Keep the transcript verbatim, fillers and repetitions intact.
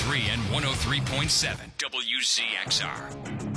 three and one oh three point seven W Z X R.